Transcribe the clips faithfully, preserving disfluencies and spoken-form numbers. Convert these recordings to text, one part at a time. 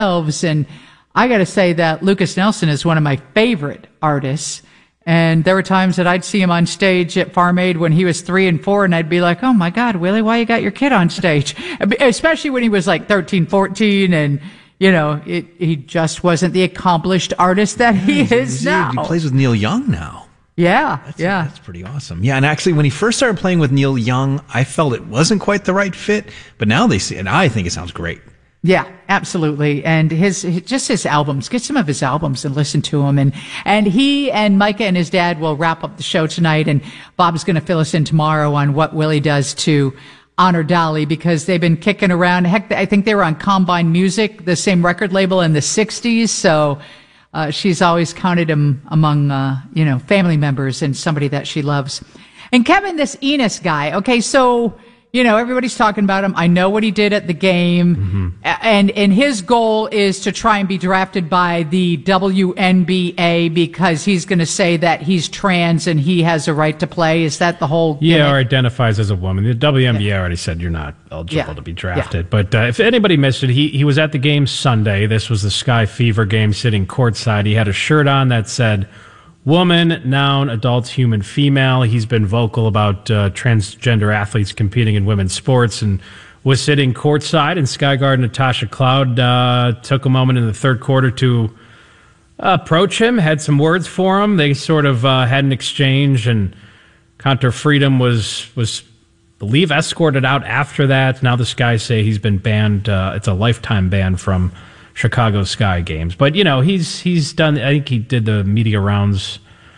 And I got to say that Lucas Nelson is one of my favorite artists. And there were times that I'd see him on stage at Farm Aid when he was three and four, and I'd be like, oh my God, Willie, why you got your kid on stage? Especially when he was like thirteen, fourteen, and, you know, it, he just wasn't the accomplished artist that he yeah, is he, now. He plays with Neil Young now. Yeah, that's, yeah. That's pretty awesome. Yeah, and actually when he first started playing with Neil Young, I felt it wasn't quite the right fit, but now they see it, and I think it sounds great. Yeah, absolutely. And his, his, just his albums, get some of his albums and listen to them. And, and he and Micah and his dad will wrap up the show tonight. And Bob's going to fill us in tomorrow on what Willie does to honor Dolly, because they've been kicking around. Heck, I think they were on Combine Music, the same record label, in the sixties. So, uh, she's always counted him among, uh, you know, family members and somebody that she loves. And Kevin, this Enos guy. Okay. So, you know, everybody's talking about him. I know what he did at the game. Mm-hmm. And, and his goal is to try and be drafted by the W N B A because he's going to say that he's trans and he has a right to play. Is that the whole Yeah, gimmick? or identifies as a woman. The W N B A yeah. already said you're not eligible yeah. to be drafted. Yeah. But uh, if anybody missed it, he, he was at the game Sunday. This was the Sky Fever game, sitting courtside. He had a shirt on that said, woman, noun, adult, human, female. He's been vocal about uh, transgender athletes competing in women's sports and was sitting courtside. And Sky Guard Natasha Cloud uh, took a moment in the third quarter to uh, approach him, had some words for him. They sort of uh, had an exchange, and Contour Freedom was, was, I believe, escorted out after that. Now the Skies say he's been banned. Uh, it's a lifetime ban from Chicago Sky games. But, you know, he's he's done, I think he did the media rounds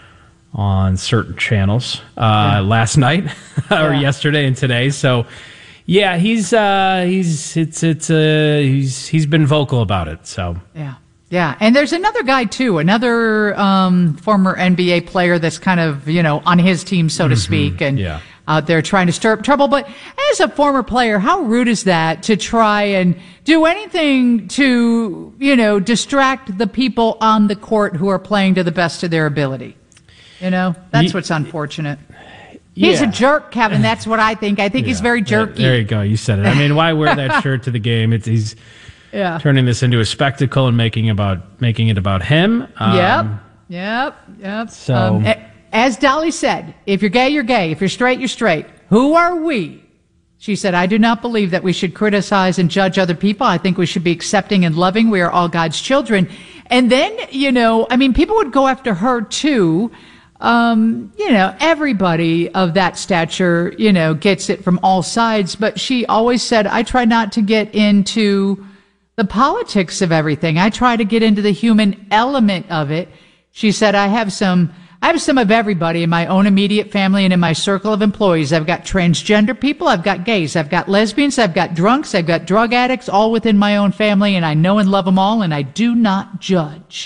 on certain channels uh, yeah. last night or yeah. yesterday and today. So, yeah, he's uh, he's it's it's uh, he's he's been vocal about it. So yeah, yeah. And there's another guy too, another um, former N B A player that's kind of, you know, on his team, so to mm-hmm. speak, and yeah. out there trying to stir up trouble. But as a former player, how rude is that to try and do anything to, you know, distract the people on the court who are playing to the best of their ability? You know, that's Ye- what's unfortunate. He's yeah. a jerk, Kevin. That's what I think. I think yeah. he's very jerky. There you go. You said it. I mean, why wear that shirt to the game? It's, he's yeah. turning this into a spectacle and making about making it about him. Um, yep. Yep. Yep. So, um, as Dolly said, if you're gay, you're gay. If you're straight, you're straight. Who are we? She said, I do not believe that we should criticize and judge other people. I think we should be accepting and loving. We are all God's children. And then, you know, I mean, people would go after her too. Um, you know, everybody of that stature, you know, gets it from all sides. But she always said, I try not to get into the politics of everything. I try to get into the human element of it. She said, I have some, I have some of everybody in my own immediate family and in my circle of employees. I've got transgender people. I've got gays. I've got lesbians. I've got drunks. I've got drug addicts, all within my own family. And I know and love them all. And I do not judge.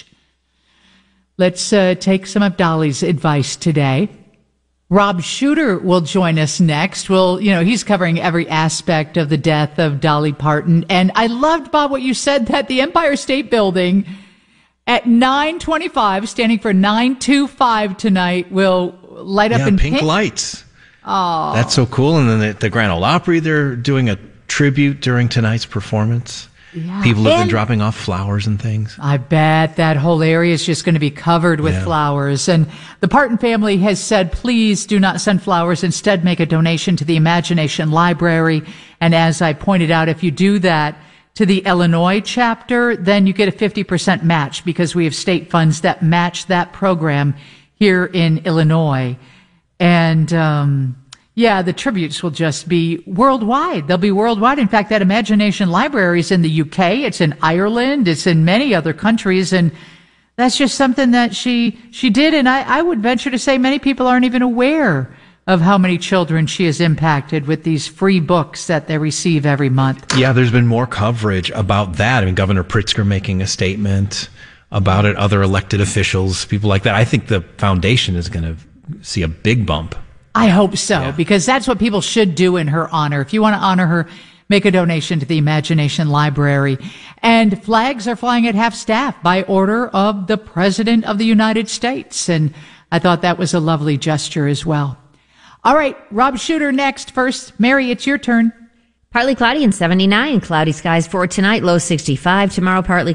Let's uh, take some of Dolly's advice today. Rob Shooter will join us next. Well, you know, he's covering every aspect of the death of Dolly Parton. And I loved, Bob, what you said, that the Empire State Building at nine twenty-five, standing for nine two five tonight, will light up yeah, in pink, pink lights. Oh, that's so cool. And then at the Grand Ole Opry, they're doing a tribute during tonight's performance. Yeah. People have and been dropping off flowers and things. I bet that whole area is just going to be covered with yeah. flowers. And the Parton family has said, please do not send flowers. Instead, make a donation to the Imagination Library. And as I pointed out, if you do that to the Illinois chapter, then you get a fifty percent match, because we have state funds that match that program here in Illinois. And, um, yeah, the tributes will just be worldwide. They'll be worldwide. In fact, that Imagination Library is in the U K. It's in Ireland. It's in many other countries. And that's just something that she, she did. And I, I would venture to say many people aren't even aware of how many children she has impacted with these free books that they receive every month. Yeah, there's been more coverage about that. I mean, Governor Pritzker making a statement about it, other elected officials, people like that. I think the foundation is going to see a big bump. I hope so, yeah. because that's what people should do in her honor. If you want to honor her, make a donation to the Imagination Library. And flags are flying at half staff by order of the President of the United States. And I thought that was a lovely gesture as well. All right, Rob Shooter next. First, Mary, it's your turn. Partly cloudy and seventy-nine. Cloudy skies for tonight, low sixty-five. Tomorrow, partly